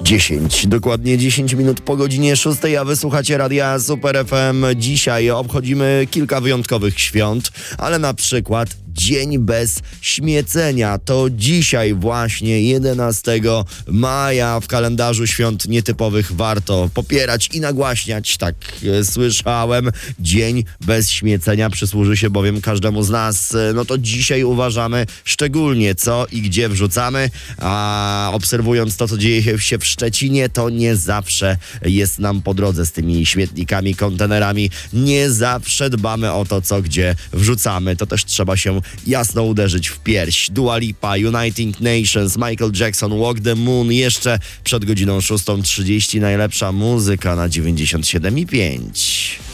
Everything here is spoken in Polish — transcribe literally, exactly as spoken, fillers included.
dziesięć, dokładnie dziesięć minut po godzinie szóstej, a wysłuchacie Radia Super F M. Dzisiaj obchodzimy kilka wyjątkowych świąt, ale na przykład Dzień bez śmiecenia. To dzisiaj właśnie jedenastego maja w kalendarzu świąt nietypowych warto popierać i nagłaśniać, tak e, słyszałem. Dzień bez śmiecenia przysłuży się bowiem każdemu z nas. No to dzisiaj uważamy szczególnie co i gdzie wrzucamy, a obserwując to, co dzieje się w Szczecinie, to nie zawsze jest nam po drodze z tymi śmietnikami, kontenerami. Nie zawsze dbamy o to, co gdzie wrzucamy. To też trzeba się jasno uderzyć w pierś. Dua Lipa, United Nations, Michael Jackson, Walk the Moon. Jeszcze przed godziną szóstą trzydzieści najlepsza muzyka na dziewięćdziesiąt siedem i pięć.